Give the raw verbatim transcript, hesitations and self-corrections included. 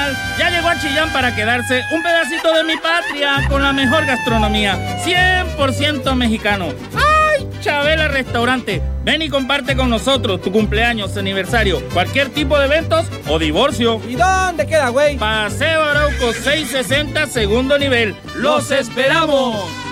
carnal, ya llegó a Chillán para quedarse un pedacito de mi patria con la mejor gastronomía, cien por ciento mexicano. ¡Ay, Chabela Restaurante! Ven y comparte con nosotros tu cumpleaños, aniversario, cualquier tipo de eventos o divorcio. ¿Y dónde queda, güey? Paseo Arauco seiscientos sesenta, segundo nivel. ¡Los esperamos!